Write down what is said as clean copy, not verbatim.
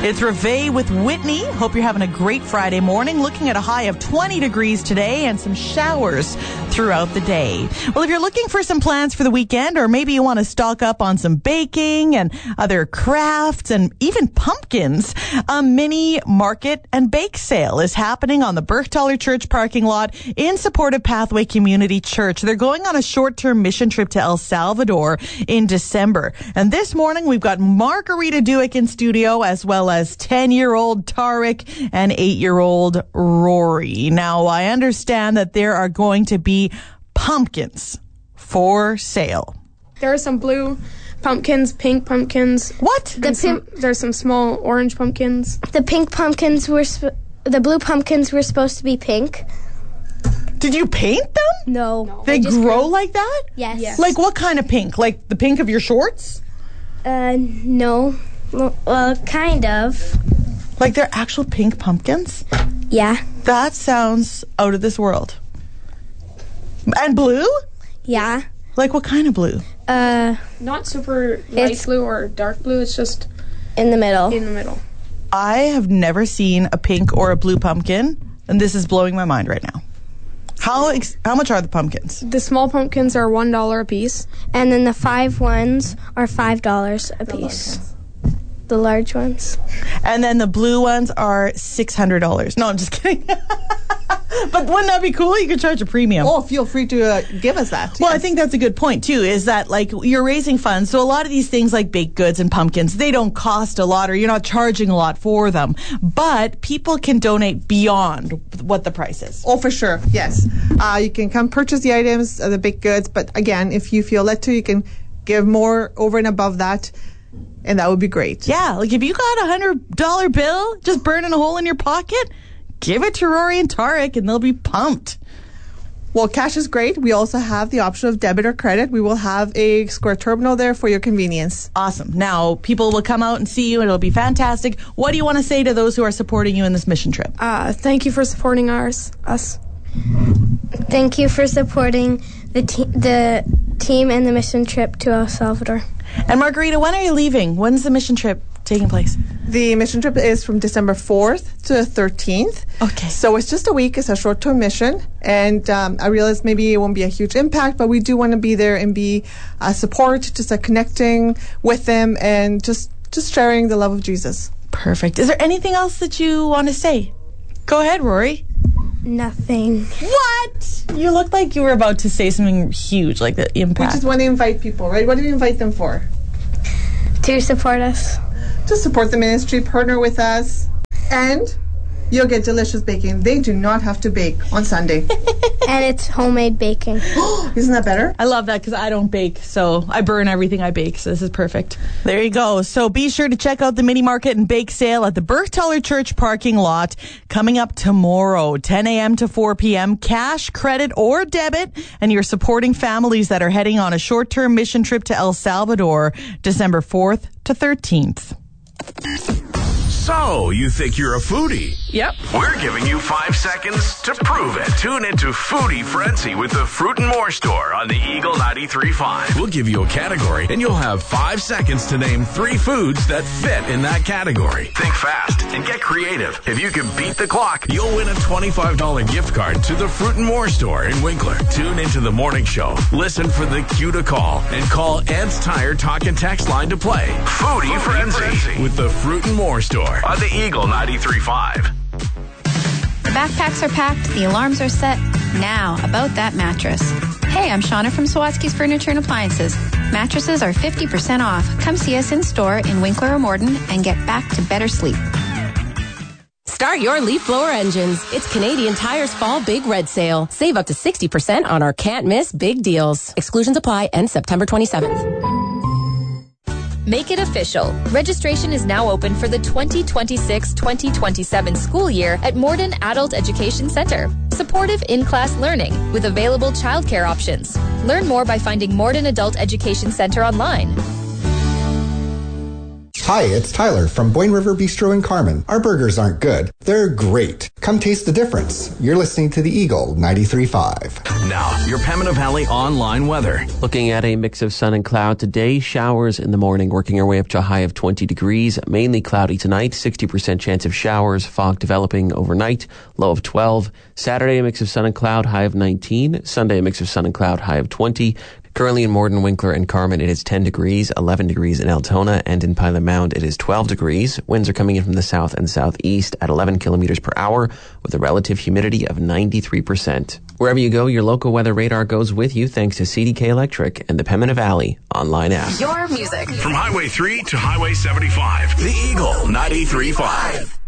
It's Reve with Whitney. Hope you're having a great Friday morning. Looking at a high of 20 degrees today and some showers throughout the day. Well, if you're looking for some plans for the weekend, or maybe you want to stock up on some baking and other crafts and even pumpkins, a mini market and bake sale is happening on the Berchtaler Church parking lot in support of Pathway Community Church. They're going on a short-term mission trip to El Salvador in December. And this morning, we've got Margarita Duick in studio, as well as 10-year-old Tarek and 8-year-old Rory. Now, I understand that there are going to be pumpkins for sale. There are some blue pumpkins, pink pumpkins. What? There's some small orange pumpkins. The pink pumpkins the blue pumpkins were supposed to be pink. Did you paint them? No. They grow like that? Yes. Like what kind of pink? Like the pink of your shorts? No. Well, kind of. Like they're actual pink pumpkins? Yeah. That sounds out of this world. And blue? Yeah. Like what kind of blue? Not super light blue or dark blue. It's just in the middle. I have never seen a pink or a blue pumpkin, and this is blowing my mind right now. How much are the pumpkins? The small pumpkins are $1 a piece. And then the 5 ones are $5 a piece. The large ones. And then the blue ones are $600. No, I'm just kidding. But wouldn't that be cool? You could charge a premium. Oh, feel free to give us that. Well, yes. I think that's a good point, too, is that, like, you're raising funds. So a lot of these things like baked goods and pumpkins, they don't cost a lot, or you're not charging a lot for them. But people can donate beyond what the price is. Oh, for sure. Yes. You can come purchase the items, the baked goods. But again, if you feel led to, you can give more over and above that. And that would be great. Yeah. Like if you got a $100 bill just burning a hole in your pocket, give it to Rory and Tarek and they'll be pumped. Well, cash is great. We also have the option of debit or credit. We will have a Square terminal there for your convenience. Awesome. Now, people will come out and see you and it'll be fantastic. What do you want to say to those who are supporting you in this mission trip? Thank you for supporting us. Thank you for supporting the team and the mission trip to El Salvador. And Margarita, when are you leaving? When's the mission trip taking place? The mission trip is from December 4th to 13th. Okay. So it's just a week. It's a short-term mission. And I realize maybe it won't be a huge impact, but we do want to be there and be support, just connecting with them and just sharing the love of Jesus. Perfect. Is there anything else that you want to say? Go ahead, Rory. Nothing. What? You looked like you were about to say something huge, like the impact. We just want to invite people, right? What do we invite them for? To support us. To support the ministry, partner with us, and you'll get delicious baking. They do not have to bake on Sunday. And it's homemade baking. Isn't that better? I love that because I don't bake, so I burn everything I bake, so this is perfect. There you go. So be sure to check out the mini market and bake sale at the Berchtaler Church parking lot coming up tomorrow, 10 a.m. to 4 p.m. Cash, credit, or debit, and you're supporting families that are heading on a short-term mission trip to El Salvador, December 4th to 13th. So, you think you're a foodie? Yep. We're giving you 5 seconds to prove it. Tune into Foodie Frenzy with the Fruit and More Store on the Eagle 93.5. We'll give you a category, and you'll have 5 seconds to name 3 foods that fit in that category. Think fast and get creative. If you can beat the clock, you'll win a $25 gift card to the Fruit and More Store in Winkler. Tune into the morning show. Listen for the cue to call, and call Ed's Tire Talk and Text line to play. Foodie Frenzy with the Fruit and More Store on the Eagle 93.5. The backpacks are packed, the alarms are set. Now, about that mattress. Hey, I'm Shauna from Sawatsky's Furniture and Appliances. Mattresses are 50% off. Come see us in store in Winkler or Morden and get back to better sleep. Start your leaf blower engines. It's Canadian Tire's Fall Big Red Sale. Save up to 60% on our can't miss big deals. Exclusions apply, end September 27th. Make it official. Registration is now open for the 2026-2027 school year at Morden Adult Education Center. Supportive in-class learning with available childcare options. Learn more by finding Morden Adult Education Center online. Hi, it's Tyler from Boyne River Bistro in Carmen. Our burgers aren't good. They're great. Come taste the difference. You're listening to the Eagle 93.5. Now, your Pembina Valley online weather. Looking at a mix of sun and cloud today. Showers in the morning, working our way up to a high of 20 degrees. Mainly cloudy tonight. 60% chance of showers. Fog developing overnight. Low of 12. Saturday, a mix of sun and cloud. High of 19. Sunday, a mix of sun and cloud. High of 20. Currently in Morden, Winkler, and Carmen, it is 10 degrees, 11 degrees in Altona, and in Pilot Mound, it is 12 degrees. Winds are coming in from the south and southeast at 11 kilometers per hour with a relative humidity of 93%. Wherever you go, your local weather radar goes with you thanks to CDK Electric and the Pembina Valley online app. Your music. From Highway 3 to Highway 75, the Eagle 93.5.